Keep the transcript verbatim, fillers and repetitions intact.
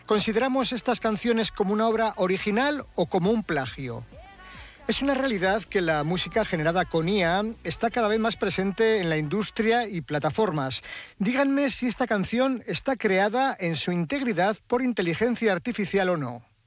¿Consideramos estas canciones como una obra original o como un plagio? Es una realidad que la música generada con I A está cada vez más presente en la industria y plataformas. Díganme si esta canción está creada en su integridad por inteligencia artificial o no.